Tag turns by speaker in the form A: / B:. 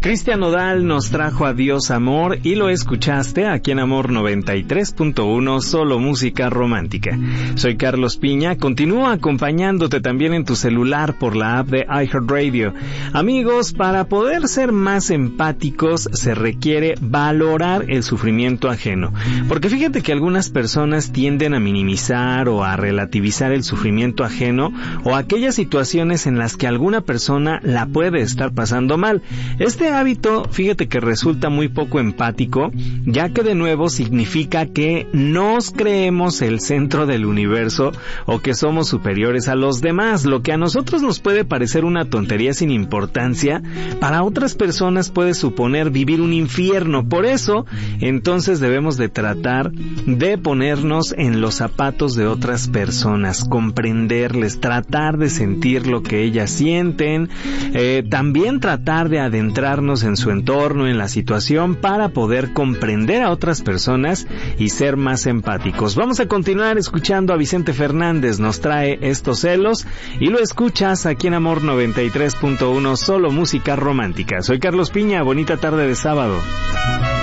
A: Cristian Nodal nos trajo Adiós Amor y lo escuchaste aquí en Amor 93.1, solo música romántica. Soy Carlos Piña, continúo acompañándote también en tu celular por la app de iHeartRadio. Amigos, para poder ser más empáticos se requiere valorar el sufrimiento ajeno, porque fíjate que algunas personas tienden a minimizar o a relativizar el sufrimiento ajeno o aquellas situaciones en las que alguna persona la puede estar pasando mal. Este hábito, fíjate que resulta muy poco empático, ya que de nuevo significa que nos creemos el centro del universo o que somos superiores a los demás. Lo que a nosotros nos puede parecer una tontería sin importancia, para otras personas puede suponer vivir un infierno. Por eso, entonces debemos de tratar de ponernos en los zapatos de otras personas, comprenderles, tratar de sentir lo que ellas sienten, también tratar de adentrarnos en su entorno, en la situación, para poder comprender a otras personas y ser más empáticos. Vamos a continuar escuchando a Vicente Fernández, nos trae Estos celos, y lo escuchas aquí en Amor 93.1, solo música romántica. Soy Carlos Piña, bonita tarde de sábado.